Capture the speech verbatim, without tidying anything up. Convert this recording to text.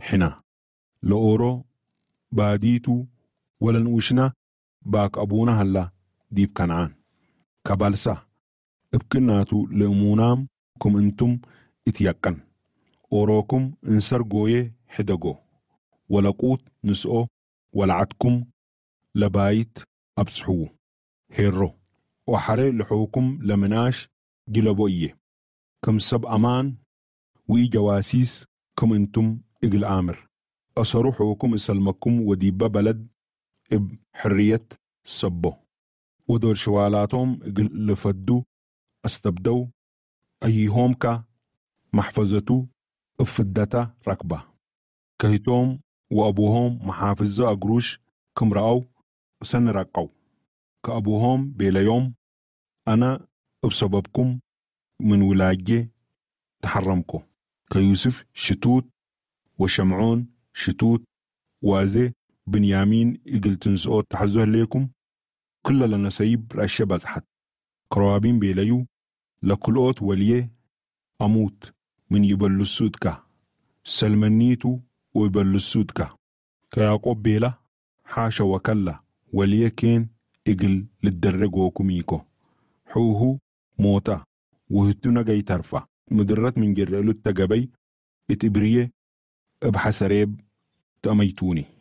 حنا لأورو باديتو ولن وشنا باك أبونا هلا ديب كنعان كبالسا ابكناتو لأمونام كم انتم اتيقن أوروكم انسر قوية حدقو ولقوت نسؤو ولعتكم لبايت أبسحو هيرو وحري لحوكم لمناش جلبوية كم سب أمان وي جواسيس كم انتم اقل آمر أصروا حوكم اسلمكم وديبا بلد اب حرية سبو ودور شوالاتهم اقل لفدو استبدو أيهم كا محفظتو افدتا ركبة كهيتوم وأبوهم محافظة أقروش كم رأو سن رقو كأبوهم بلا يوم أنا بسببكم من ولاجة تحرمكم كيوسف شتوت وشمعون شتوت وازي بنيامين إقل تنسؤوا تحزوه ليكم كل لنا سيب رأشي بزحت كروابين بيليو لكلوت وليه أموت من يبلو السودكا سلمنيتو ويبلو السودكا كياقوب بيلا حاشا وكلا وليه كين إقل للدرقو كميكو حوهو موتا وهتونا جاي ترفع مدرت من جرالو التقبي اتبريه ابحسريب تأميتوني